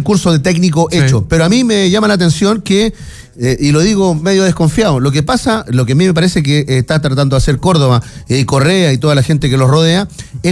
discurso de técnico hecho. Pero a mí me llama la atención que, y lo digo medio desconfiado, lo que pasa, lo que a mí me parece que está tratando de hacer Córdoba, Correa y toda la gente que los rodea, es